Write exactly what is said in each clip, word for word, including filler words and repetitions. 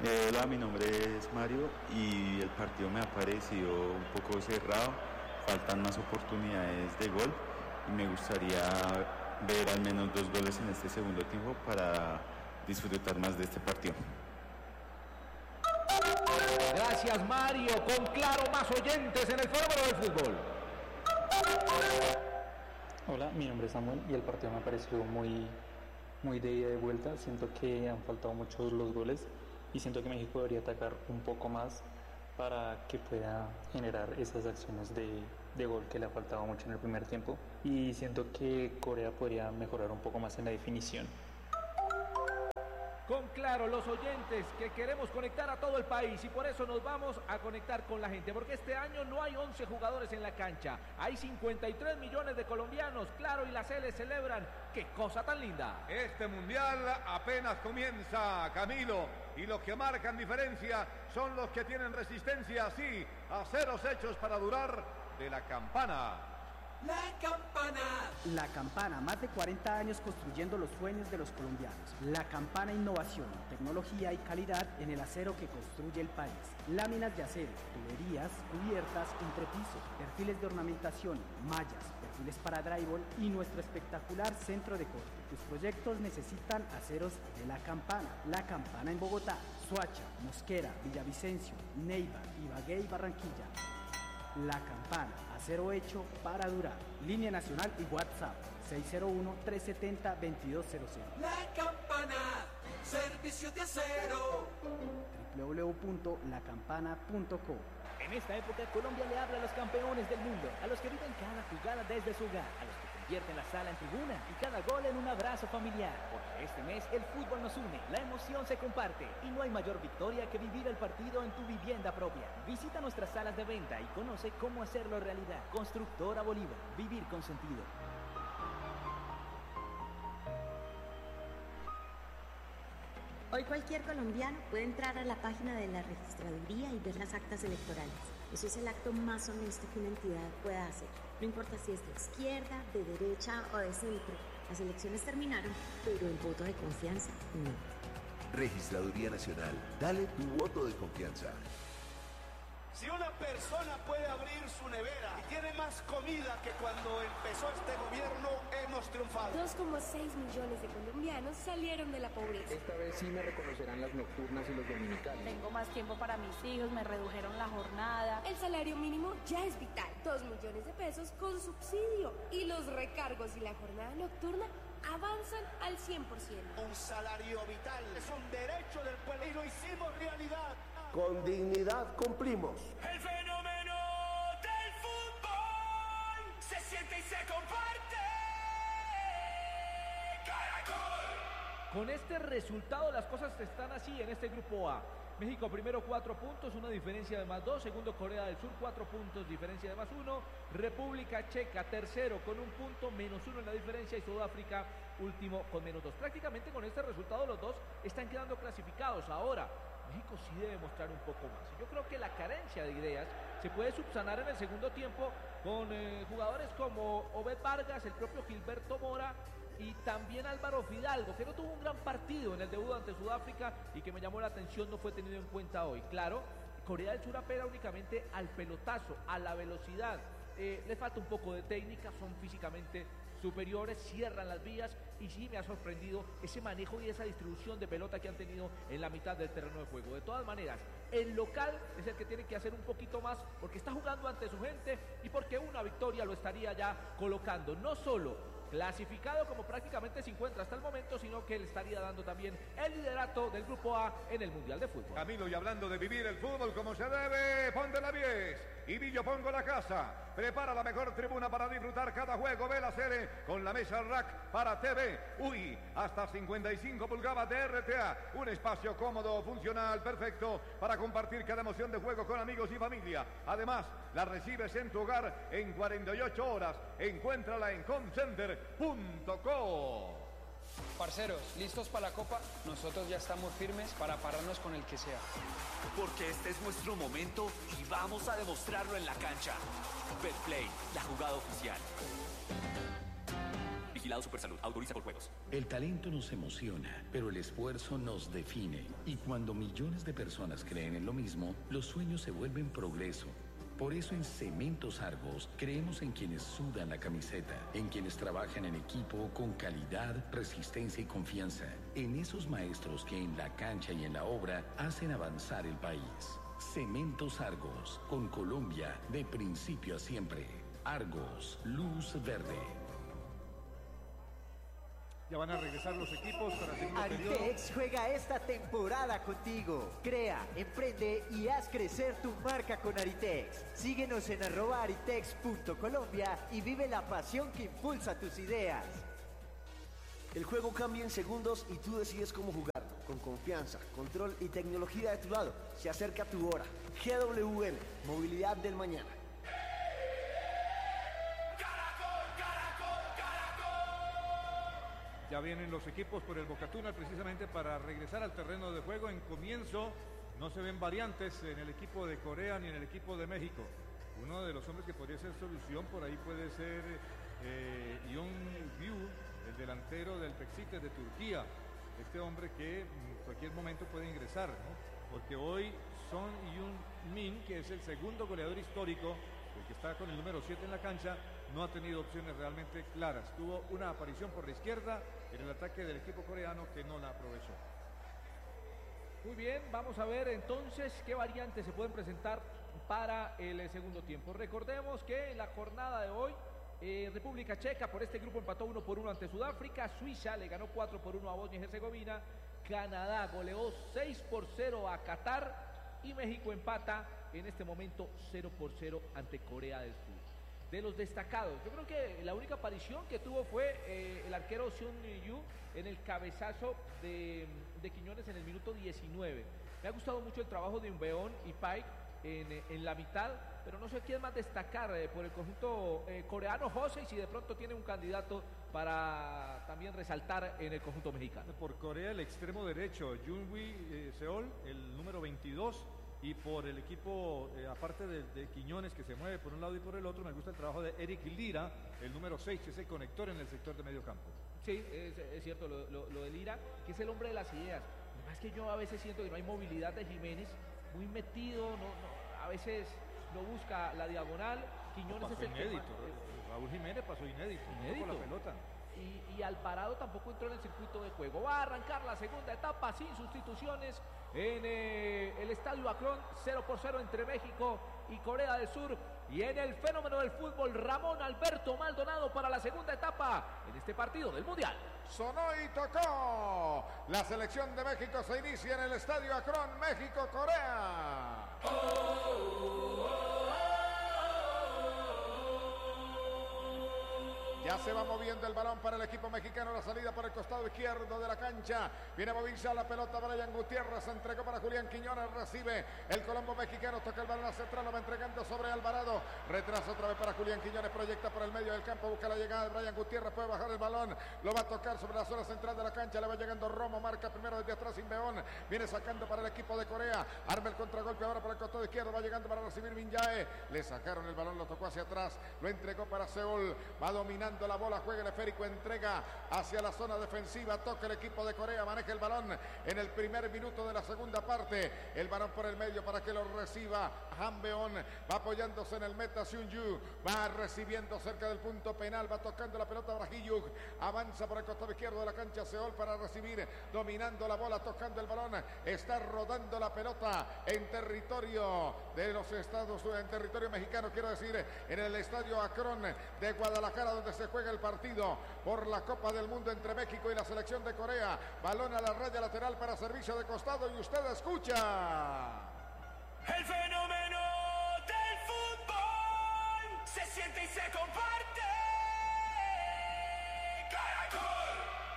Eh, hola, mi nombre es Mario y el partido me ha parecido un poco cerrado, faltan más oportunidades de gol y me gustaría ver al menos dos goles en este segundo tiempo para disfrutar más de este partido. Gracias, Mario, con Claro más oyentes en el fenómeno del fútbol. Hola, mi nombre es Samuel y el partido me ha parecido muy, muy de ida y de vuelta. Siento que han faltado muchos los goles y siento que México debería atacar un poco más para que pueda generar esas acciones de, de gol que le ha faltado mucho en el primer tiempo. Y siento que Corea podría mejorar un poco más en la definición. Con Claro, los oyentes que queremos conectar a todo el país y por eso nos vamos a conectar con la gente, porque este año no hay once jugadores en la cancha, hay cincuenta y tres millones de colombianos. Claro y la C L celebran. ¡Qué cosa tan linda! Este mundial apenas comienza, Camilo, y los que marcan diferencia son los que tienen resistencia, sí, aceros hechos para durar, de la campana. La Campana. La Campana, más de cuarenta años construyendo los sueños de los colombianos. La Campana, innovación, tecnología y calidad en el acero que construye el país. Láminas de acero, tuberías, cubiertas, entrepiso, perfiles de ornamentación, mallas, perfiles para drywall y nuestro espectacular centro de corte. Tus proyectos necesitan aceros de La Campana. La Campana en Bogotá, Soacha, Mosquera, Villavicencio, Neiva, Ibagué y Barranquilla. La Campana, acero hecho para durar. Línea nacional y WhatsApp seis cero uno, tres siete cero, dos dos cero cero. La Campana, servicio de acero. doble u doble u doble u punto la campana punto co. En esta época, Colombia le habla a los campeones del mundo, a los que viven cada jugada desde su hogar, a los que convierten la sala en tribuna y cada gol en un abrazo familiar. Porque este mes el fútbol nos une, la emoción se comparte y no hay mayor victoria que vivir el partido en tu vivienda propia. Visita nuestras salas de venta y conoce cómo hacerlo realidad. Constructora Bolívar, vivir con sentido. Hoy cualquier colombiano puede entrar a la página de la registraduría y ver las actas electorales. Eso es el acto más honesto que una entidad pueda hacer. No importa si es de izquierda, de derecha o de centro. Las elecciones terminaron, pero el voto de confianza no. Registraduría Nacional. Dale tu voto de confianza. Si una persona puede abrir su nevera y tiene más comida que cuando empezó este gobierno, hemos triunfado. dos coma seis millones de colombianos salieron de la pobreza. Esta vez sí me reconocerán las nocturnas y los dominicales. Tengo más tiempo para mis hijos, me redujeron la jornada. El salario mínimo ya es vital. dos millones de pesos con subsidio. Y los recargos y la jornada nocturna avanzan al cien por ciento. Un salario vital es un derecho del pueblo y lo hicimos realidad. Con dignidad cumplimos. El fenómeno del fútbol se siente y se comparte. Caracol. Con este resultado las cosas están así en este grupo A. México primero cuatro puntos, una diferencia de más dos. Segundo Corea del Sur cuatro puntos, diferencia de más uno. República Checa tercero con un punto, menos uno en la diferencia. Y Sudáfrica último con menos dos. Prácticamente con este resultado los dos están quedando clasificados. Ahora México sí debe mostrar un poco más. Yo creo que la carencia de ideas se puede subsanar en el segundo tiempo con eh, jugadores como Obed Vargas, el propio Gilberto Mora y también Álvaro Fidalgo, que no tuvo un gran partido en el debut ante Sudáfrica y que me llamó la atención, no fue tenido en cuenta hoy. Claro, Corea del Sur apela únicamente al pelotazo, a la velocidad. Eh, le falta un poco de técnica, son físicamente superiores, cierran las vías y sí me ha sorprendido ese manejo y esa distribución de pelota que han tenido en la mitad del terreno de juego. De todas maneras, el local es el que tiene que hacer un poquito más porque está jugando ante su gente y porque una victoria lo estaría ya colocando, no solo clasificado como prácticamente se encuentra hasta el momento, sino que le estaría dando también el liderato del Grupo A en el Mundial de Fútbol. Camilo, y hablando de vivir el fútbol como se debe, ponte la diez y Villo Pongo la casa. Prepara la mejor tribuna para disfrutar cada juego. Ve la serie con la mesa rack para T V. Uy, hasta cincuenta y cinco pulgadas de R T A. Un espacio cómodo, funcional, perfecto para compartir cada emoción de juego con amigos y familia. Además, la recibes en tu hogar en cuarenta y ocho horas. Encuéntrala en homecenter punto co. Parceros, ¿listos para la Copa? Nosotros ya estamos firmes para pararnos con el que sea. Porque este es nuestro momento y vamos a demostrarlo en la cancha. Betplay, la jugada oficial. Vigilado Supersalud. Autoriza por juegos. El talento nos emociona, pero el esfuerzo nos define. Y cuando millones de personas creen en lo mismo, los sueños se vuelven progreso. Por eso en Cementos Argos creemos en quienes sudan la camiseta, en quienes trabajan en equipo con calidad, resistencia y confianza, en esos maestros que en la cancha y en la obra hacen avanzar el país. Cementos Argos, con Colombia de principio a siempre. Argos, luz verde. Ya van a regresar los equipos para el segundo periodo. Aritex juega esta temporada contigo. Crea, emprende y haz crecer tu marca con Aritex. Síguenos en arroba aritex punto colombia y vive la pasión que impulsa tus ideas. El juego cambia en segundos y tú decides cómo jugar. Con confianza, control y tecnología de tu lado. Se acerca tu hora. G W M, movilidad del mañana. Ya vienen los equipos por el Bocatuna precisamente para regresar al terreno de juego. En comienzo no se ven variantes en el equipo de Corea ni en el equipo de México. Uno de los hombres que podría ser solución por ahí puede ser eh, Yoon Gyu, el delantero del Beşiktaş de Turquía. Este hombre que en cualquier momento puede ingresar, ¿no? Porque hoy Son Heung-min, que es el segundo goleador histórico, el que está con el número siete en la cancha, no ha tenido opciones realmente claras. Tuvo una aparición por la izquierda en el ataque del equipo coreano que no la aprovechó. Muy bien, vamos a ver entonces qué variantes se pueden presentar para el segundo tiempo. Recordemos que en la jornada de hoy, eh, República Checa por este grupo empató uno por uno ante Sudáfrica, Suiza le ganó cuatro por uno a Bosnia y Herzegovina, Canadá goleó seis por cero a Qatar y México empata en este momento cero por cero ante Corea del Sur. De los destacados, yo creo que la única aparición que tuvo fue eh, el arquero Seon Yu en el cabezazo de, de Quiñones en el minuto diecinueve. Me ha gustado mucho el trabajo de Umbeón y Pike en, en la mitad, pero no sé quién más destacar eh, por el conjunto eh, coreano, José, y si de pronto tiene un candidato para también resaltar en el conjunto mexicano. Por Corea el extremo derecho, Junwi eh, Seol, el número veintidós. Y por el equipo, eh, aparte de, de Quiñones, que se mueve por un lado y por el otro, me gusta el trabajo de Eric Lira, el número seis, que es el conector en el sector de medio campo. Sí, es, es cierto, lo, lo, lo de Lira, que es el hombre de las ideas. Además que yo a veces siento que no hay movilidad de Jiménez, muy metido, no, no, a veces no busca la diagonal. Quiñones pasó es el inédito, que más, Raúl Jiménez pasó inédito, inédito. Con la pelota. Y, y Alvarado tampoco entró en el circuito de juego. Va a arrancar la segunda etapa sin sustituciones en eh, el Estadio Akron, cero por cero entre México y Corea del Sur. Y en el fenómeno del fútbol, Ramón Alberto Maldonado para la segunda etapa en este partido del Mundial. Sonó y tocó. La selección de México se inicia en el Estadio Akron, México-Corea. Oh, oh, oh. Ya se va moviendo el balón para el equipo mexicano. La salida por el costado izquierdo de la cancha. Viene a movilizar la pelota. Brian Gutiérrez entregó para Julián Quiñones. Recibe el Colombo mexicano. Toca el balón hacia atrás. Lo va entregando sobre Alvarado. Retrasa otra vez para Julián Quiñones. Proyecta por el medio del campo. Busca la llegada de Brian Gutiérrez. Puede bajar el balón. Lo va a tocar sobre la zona central de la cancha. Le va llegando Romo. Marca primero desde atrás Inbeón. Viene sacando para el equipo de Corea. Arma el contragolpe ahora para el costado izquierdo. Va llegando para recibir Minjae. Le sacaron el balón. Lo tocó hacia atrás. Lo entregó para Seúl. Va dominando la bola, juega el esférico, entrega hacia la zona defensiva, toca el equipo de Corea, maneja el balón en el primer minuto de la segunda parte, el balón por el medio para que lo reciba Hanbeon, va apoyándose en el meta Seung-yu, va recibiendo cerca del punto penal, va tocando la pelota Brahiyuk, avanza por el costado izquierdo de la cancha Seol para recibir, dominando la bola, tocando el balón, está rodando la pelota en territorio de los Estados Unidos, en territorio mexicano, quiero decir, en el estadio Akron de Guadalajara, donde se juega el partido por la Copa del Mundo entre México y la selección de Corea. Balón a la raya lateral para servicio de costado y usted escucha. El fenómeno del fútbol se siente y se comparte. Caracol.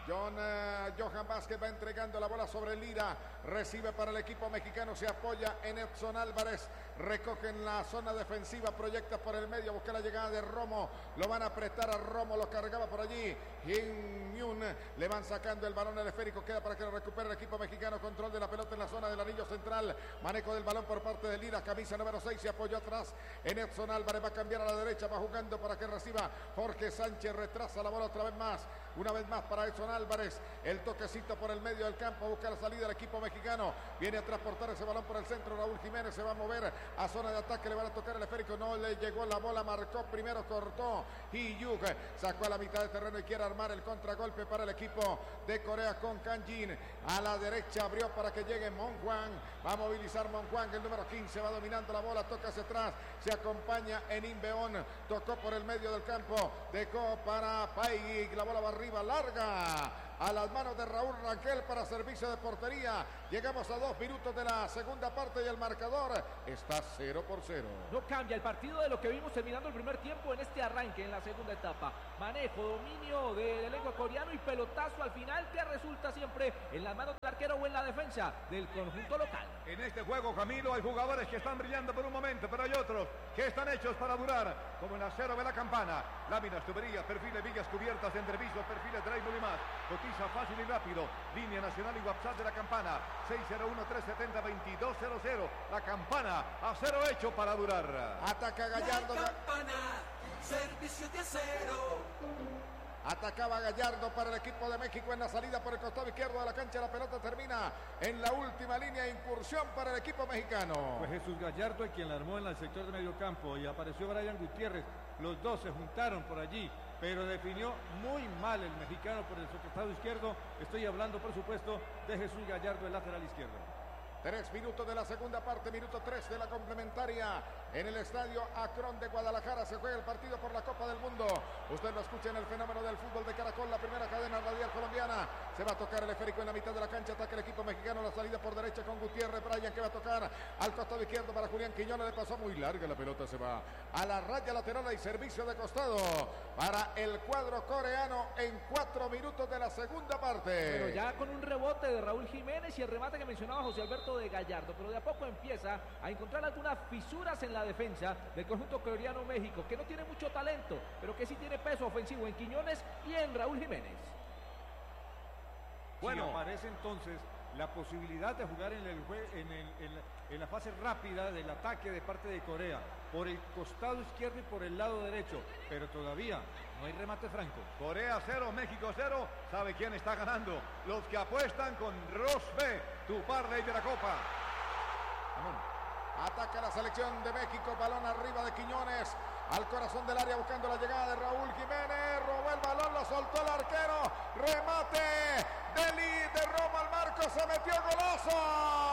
John, uh, Johan Vázquez va entregando la bola sobre Lira. Recibe para el equipo mexicano. Se apoya en Edson Álvarez. Recoge en la zona defensiva. Proyecta por el medio. Busca la llegada de Romo. Lo van a apretar a Romo. Lo cargaba por allí. Hin Myun. Le van sacando el balón. El esférico queda para que lo recupere el equipo mexicano. Control de la pelota en la zona del anillo central. Manejo del balón por parte de Lira. Camisa número seis. Se apoyó atrás en Edson Álvarez. Va a cambiar a la derecha. Va jugando para que reciba Jorge Sánchez. Retrasa la bola otra vez más. Una vez más para Edson Álvarez. El toquecito por el medio del campo. Busca la salida del equipo mexicano. Viene a transportar ese balón por el centro. Raúl Jiménez se va a mover a zona de ataque. Le van a tocar el esférico. No le llegó la bola. Marcó primero. Cortó. Y Yug sacó a la mitad de terreno y quiere armar el contragolpe para el equipo de Corea con Kang Jin. A la derecha abrió para que llegue Mon Hwan. Va a movilizar Mon Hwan. El número quince va dominando la bola. Toca hacia atrás. Se acompaña en Inbeón. Tocó por el medio del campo. Dejó para Paig. La bola va arriba. Larga. A las manos de Raúl Rangel para servicio de portería. Llegamos a dos minutos de la segunda parte y el marcador está cero por cero. No cambia el partido de lo que vimos terminando el primer tiempo en este arranque en la segunda etapa. Manejo, dominio del elenco coreano y pelotazo al final que resulta siempre en las manos del arquero o en la defensa del conjunto local. En este juego, Camilo, hay jugadores que están brillando por un momento, pero hay otros que están hechos para durar, como el acero de la campana. Láminas, tuberías, perfiles, vigas cubiertas, entrepisos, perfiles, drywall y más. Cotiza fácil y rápido. Línea nacional y WhatsApp de la campana. seis cero uno, tres siete cero, dos dos cero cero. La campana, acero hecho para durar. Ataca Gallardo. La campana, servicio de acero. Atacaba Gallardo para el equipo de México en la salida por el costado izquierdo de la cancha. La pelota termina en la última línea. Incursión para el equipo mexicano. Pues Jesús Gallardo, quien la armó en el sector de medio campo, y apareció Brian Gutiérrez. Los dos se juntaron por allí, pero definió muy mal el mexicano por el costado izquierdo. Estoy hablando, por supuesto, de Jesús Gallardo, el lateral izquierdo. Tres minutos de la segunda parte, minuto tres de la complementaria. En el estadio Akron de Guadalajara se juega el partido por la Copa del Mundo. Usted lo escucha en el fenómeno del fútbol de Caracol, la primera cadena radial colombiana. Se va a tocar el esférico en la mitad de la cancha. Ataca el equipo mexicano. La salida por derecha con Gutiérrez. Brian que va a tocar al costado izquierdo para Julián Quiñones. Le pasó muy larga la pelota. Se va a la raya lateral y servicio de costado para el cuadro coreano en cuatro minutos de la segunda parte. Pero ya con un rebote de Raúl Jiménez y el remate que mencionaba José Alberto de Gallardo, pero de a poco empieza a encontrar algunas fisuras en la defensa del conjunto coreano México, que no tiene mucho talento, pero que sí tiene peso ofensivo en Quiñones y en Raúl Jiménez. Bueno, sí, aparece entonces la posibilidad de jugar en, el, en, el, en, la, en la fase rápida del ataque de parte de Corea, por el costado izquierdo y por el lado derecho, pero todavía no hay remate franco. Corea cero, México cero. ¿Sabe quién está ganando? Los que apuestan con Rosbe, tu parlay de la Copa. Vamos. Ataca la selección de México, balón arriba de Quiñones, al corazón del área buscando la llegada de Raúl Jiménez, robó el balón, lo soltó el arquero, remate de Lee, de Roma al marco, se metió golazo.